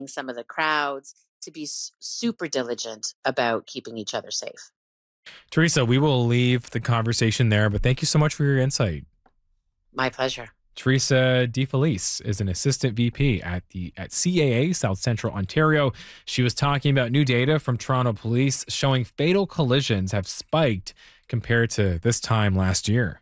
some of the crowds to be super diligent about keeping each other safe. Teresa, we will leave the conversation there, but thank you so much for your insight. My pleasure. Teresa DeFelice is an assistant VP at CAA South Central Ontario. She was talking about new data from Toronto Police showing fatal collisions have spiked compared to this time last year.